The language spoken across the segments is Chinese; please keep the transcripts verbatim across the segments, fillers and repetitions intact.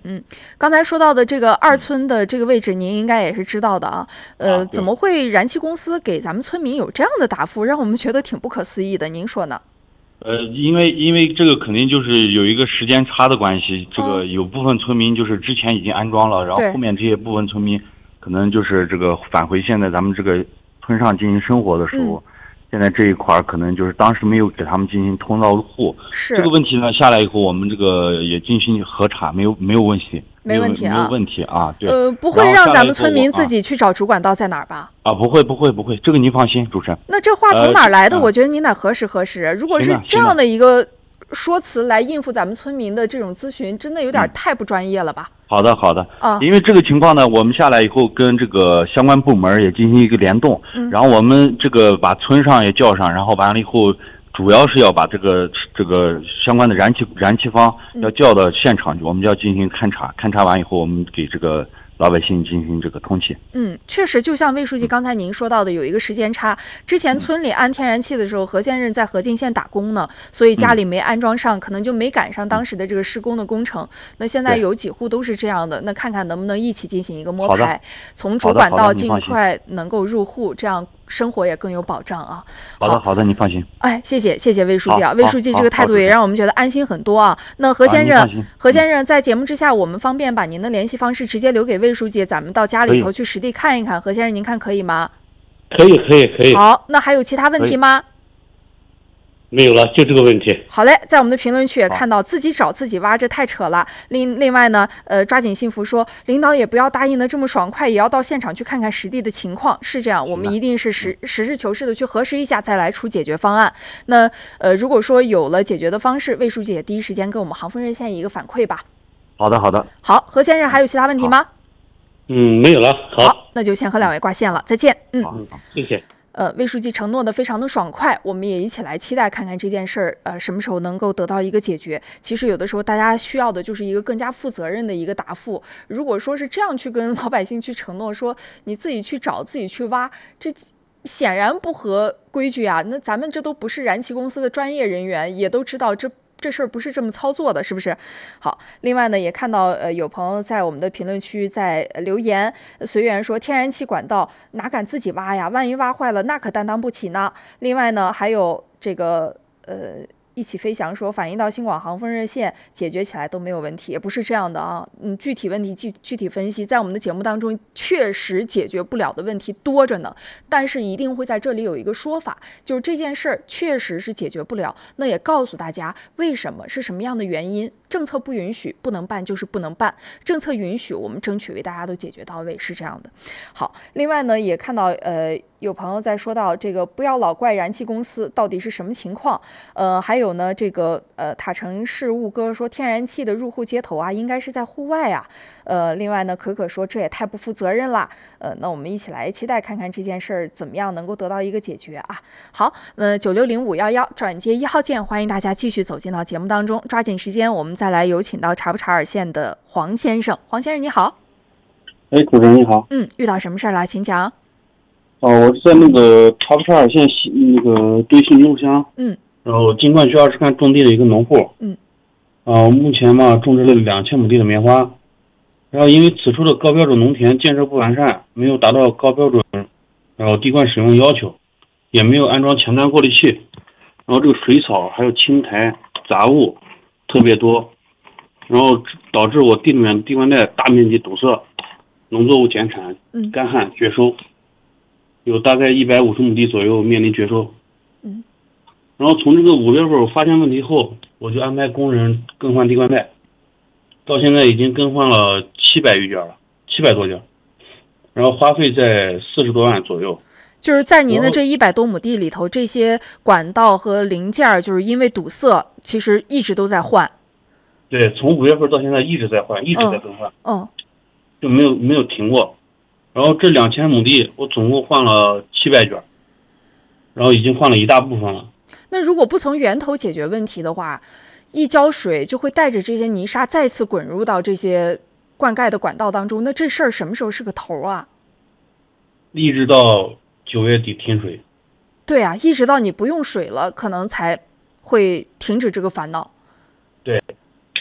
嗯，刚才说到的这个二村的这个位置，您应该也是知道的啊。呃， 啊怎么会燃气公司给咱们村民有这样的答复，让我们觉得挺不可思议的？您说呢？ 呃，因为因为这个肯定就是有一个时间差的关系，这个有部分村民就是之前已经安装了，然后后面这些部分村民可能就是这个返回现在咱们这个村上进行生活的时候。嗯现在这一块可能就是当时没有给他们进行通道户， 是这个问题呢下来以后，我们这个也进行核查，没有没有问题， 没问题啊， 没有问题啊，对。 呃，不会让咱们村民自己去找主管道在哪儿吧？ 啊，不会不会不会，这个您放心，主持人。 那这话从哪儿来的？ 呃、 我觉得您得核实核实。如果是这样的一个说辞来应付咱们村民的这种咨询，真的有点太不专业了吧？ 嗯好的，好的。 啊， 因为这个情况呢，我们下来以后跟这个相关部门也进行一个联动， 嗯， 然后我们这个把村上也叫上，然后完了以后，主要是要把这个这个相关的燃气燃气方要叫到现场去，我们就要进行勘察，勘察完以后，我们给这个老百姓进行这个通气。 嗯，确实，就像魏书记刚才您说到的，有一个时间差。之前村里安天然气的时候，何先生在河静县打工呢，所以家里没安装上，可能就没赶上当时的这个施工的工程。那现在有几户都是这样的，那看看能不能一起进行一个摸排，从主管道尽快能够入户，这样生活也更有保障啊。 好的，好的，你放心。 哎，谢谢，谢谢魏书记啊，魏书记这个态度也让我们觉得安心很多啊。那何先生，何先生在节目之下，我们方便把您的联系方式直接留给魏书记，咱们到家里头去实地看一看。何先生，您看可以吗？ 可以，可以，可以。 好，那还有其他问题吗？ 没有了，就这个问题。 好嘞，在我们的评论区也看到自己找自己挖，这太扯了。另另外呢，呃，抓紧幸福说，领导也不要答应的这么爽快，也要到现场去看看实地的情况。是这样，我们一定是实实事求是的去核实一下，再来出解决方案。那呃，如果说有了解决的方式，魏书记也第一时间给我们航风热线一个反馈吧。 好的，好的。 好，何先生还有其他问题吗？ 嗯，没有了。好， 好，那就先和两位挂线了，再见。嗯， 好，谢谢。 呃，魏书记承诺的非常的爽快，我们也一起来期待看看这件事儿，呃，什么时候能够得到一个解决。其实有的时候大家需要的就是一个更加负责任的一个答复。如果说是这样去跟老百姓去承诺说你自己去找自己去挖，这显然不合规矩啊。那咱们这都不是燃气公司的专业人员，也都知道这这事儿不是这么操作的，是不是？好，另外呢，也看到呃有朋友在我们的评论区在留言，随缘说天然气管道哪敢自己挖呀？万一挖坏了，那可担当不起呢。另外呢，还有这个呃。一起飞翔说反映到新广航风热线解决起来都没有问题，也不是这样的啊。嗯，具体问题具具体分析，在我们的节目当中确实解决不了的问题多着呢，但是一定会在这里有一个说法，就是这件事儿确实是解决不了，那也告诉大家为什么是什么样的原因。政策不允许不能办就是不能办，政策允许我们争取为大家都解决到位，是这样的。好，另外呢也看到呃有朋友在说到这个不要老怪燃气公司到底是什么情况，呃还有呢这个呃塔城市雾哥说天然气的入户接头啊应该是在户外啊，呃另外呢可可说这也太不负责任了，呃那我们一起来期待看看这件事儿怎么样能够得到一个解决啊。好，那九六零五幺幺转接一号键，欢迎大家继续走进到节目当中，抓紧时间我们再来有请到查不查尔县的黄先生。黄先生你好。 哎，主持人你好。 嗯，遇到什么事儿了？请讲。 哦，我是在那个查不查尔县西那个对信六乡。 嗯。 然后金冠区二十看种地的一个农户。 嗯。 啊、呃，目前嘛种植了两千亩地的棉花，然后因为此处的高标准农田建设不完善，没有达到高标准，然后滴灌使用要求，也没有安装前端过滤器，然后这个水草还有青苔杂物特别多，然后导致我地里面地灌带大面积堵塞，农作物减产、干旱、绝收，有大概一百五十亩地左右面临绝收。 嗯， 然后从这个五月份我发现问题后，我就安排工人更换地灌带，到现在已经更换了七百余件了，七百多件，然后花费在四十多万左右。 就是在您的这一百多亩地里头，这些管道和零件就是因为堵塞，其实一直都在换。 对，从五月份到现在一直在换，一直在更换， 嗯，嗯就没有没有停过。然后这两千亩地，我总共换了七百卷，然后已经换了一大部分了。 那如果不从源头解决问题的话，一浇水就会带着这些泥沙再次滚入到这些灌溉的管道当中，那这事儿什么时候是个头啊？ 一直到九月底停水。 对啊，一直到你不用水了，可能才会停止这个烦恼。 对。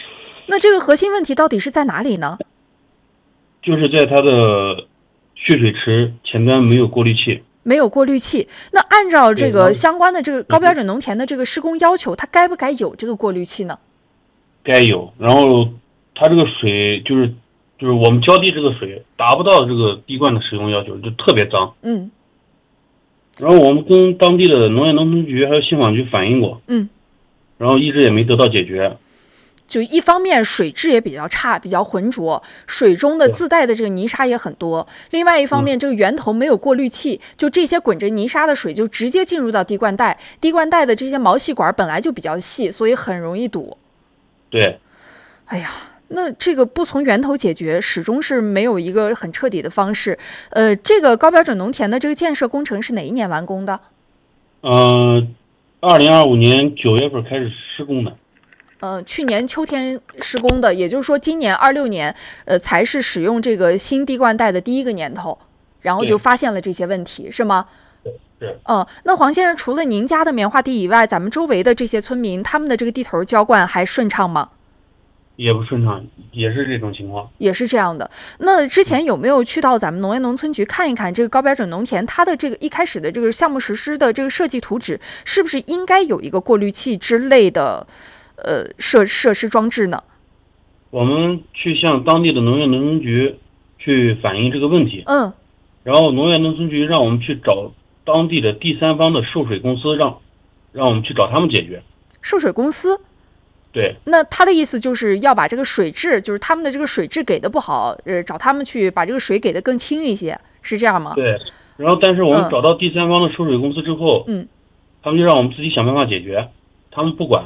那这个核心问题到底是在哪里呢？ 就是在它的蓄水池前端没有过滤器。 没有过滤器，那按照这个相关的这个高标准农田的这个施工要求，它该不该有这个过滤器呢？ 该有。然后它这个水就是就是我们浇地这个水达不到这个滴灌的使用要求，就特别脏。 嗯。 然后我们跟当地的农业农村局还有信访局反映过。 嗯。 然后一直也没得到解决。 就一方面水质也比较差，比较浑浊，水中的自带的这个泥沙也很多。另外一方面，这个源头没有过滤器，就这些滚着泥沙的水就直接进入到滴灌带，滴灌带的这些毛细管本来就比较细，所以很容易堵。 对。 哎呀，那这个不从源头解决，始终是没有一个很彻底的方式。呃，这个高标准农田的这个建设工程是哪一年完工的？ 呃，二零二五年九月份开始施工的。 呃，去年秋天施工的，也就是说今年二六年，呃，才是使用这个新滴灌带的第一个年头，然后就发现了这些问题，是吗？ 是。 嗯、呃，那黄先生，除了您家的棉花地以外，咱们周围的这些村民，他们的这个地头浇灌还顺畅吗？ 也不顺畅，也是这种情况。 也是这样的。那之前有没有去到咱们农业农村局看一看这个高标准农田，它的这个一开始的这个项目实施的这个设计图纸，是不是应该有一个过滤器之类的？呃，设设施装置呢？ 我们去向当地的农业农村局去反映这个问题。 嗯。 然后农业农村局让我们去找当地的第三方的受水公司，让让我们去找他们解决。 受水公司？ 对。 那他的意思就是要把这个水质，就是他们的这个水质给的不好，呃，找他们去把这个水给的更清一些，是这样吗？ 对。然后，但是我们找到第三方的受水公司之后， 嗯， 他们就让我们自己想办法解决，他们不管。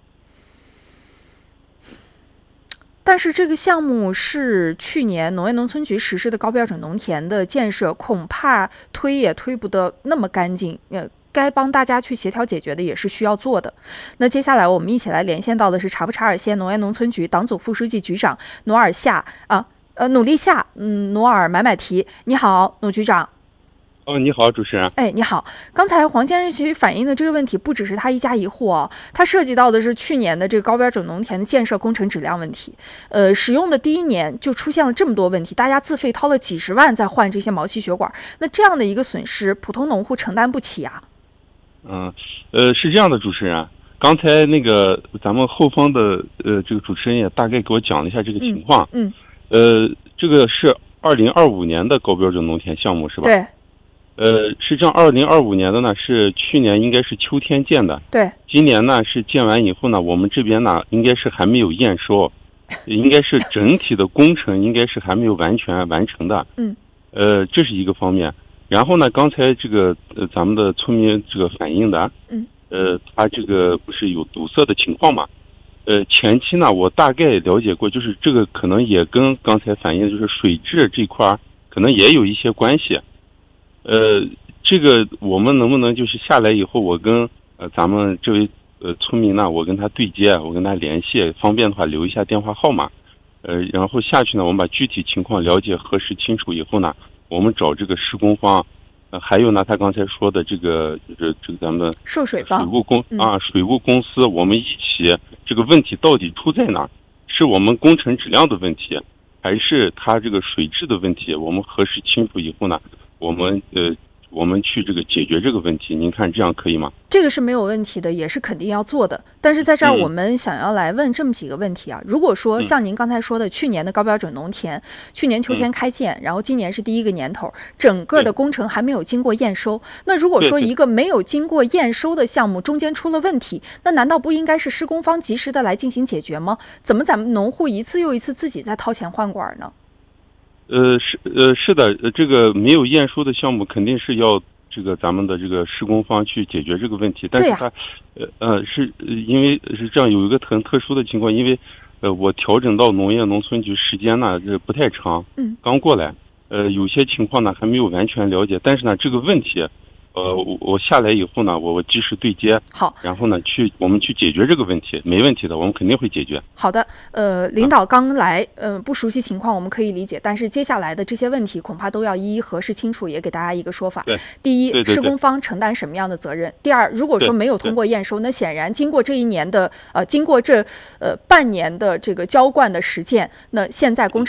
但是这个项目是去年农业农村局实施的高标准农田的建设，恐怕推也推不得那么干净。呃，该帮大家去协调解决的也是需要做的。那接下来我们一起来连线到的是察布查尔县农业农村局党组副书记局长努尔夏啊，呃，努力夏，嗯，努尔买买提，你好，努局长。 哦，你好，主持人。 哎，你好。刚才黄先生其实反映的这个问题不只是他一家一户啊，他涉及到的是去年的这个高标准农田的建设工程质量问题。呃，使用的第一年就出现了这么多问题，大家自费掏了几十万在换这些毛细血管，那这样的一个损失，普通农户承担不起啊。 嗯，呃，是这样的，主持人。刚才那个咱们后方的呃这个主持人也大概给我讲了一下这个情况。 嗯。 嗯呃，这个是二零二五年的高标准农田项目是吧？ 对。 呃，是这样，二零二五年的呢是去年应该是秋天建的。 对。 今年呢是建完以后呢，我们这边呢应该是还没有验收，应该是整体的工程应该是还没有完全完成的。 嗯。 呃，这是一个方面。然后呢，刚才这个呃咱们的村民这个反映的， 嗯， 呃，他这个不是有堵塞的情况嘛？呃，前期呢我大概了解过，就是这个可能也跟刚才反映的就是水质这块可能也有一些关系。呃，这个我们能不能就是下来以后，我跟呃咱们这位呃村民呢，我跟他对接，我跟他联系，方便的话留一下电话号码，呃，然后下去呢，我们把具体情况了解核实清楚以后呢，我们找这个施工方，呃，还有呢，他刚才说的这个就是这个咱们受水方水务公啊水务公司，我们一起这个问题到底出在哪？是我们工程质量的问题，还是它这个水质的问题？我们核实清楚以后呢？我们呃，我们去这个解决这个问题，您看这样可以吗？ 这个是没有问题的，也是肯定要做的。但是在这儿，我们想要来问这么几个问题啊。嗯、如果说像您刚才说的，去年的高标准农田，去年秋天开建，嗯、然后今年是第一个年头，整个的工程还没有经过验收。那如果说一个没有经过验收的项目中间出了问题，那难道不应该是施工方及时的来进行解决吗？怎么咱们农户一次又一次自己在掏钱换管呢？ 呃是呃是的，这个没有验收的项目肯定是要这个咱们的这个施工方去解决这个问题，但是它、啊、呃呃是因为是这样有一个很特殊的情况，因为呃我调整到农业农村局时间呢这不太长， 嗯， 刚过来，呃有些情况呢还没有完全了解，但是呢这个问题呃，我我下来以后呢，我我及时对接， 好， 然后呢，去我们去解决这个问题，没问题的，我们肯定会解决。 好的，呃，领导刚来，呃，不熟悉情况我们可以理解，但是接下来的这些问题恐怕都要一一核实清楚，也给大家一个说法。 对， 第一， 对对对施工方承担什么样的责任？第二，如果说没有通过验收，那显然经过这一年的呃，经过这呃半年的这个浇灌的实践，那现在工程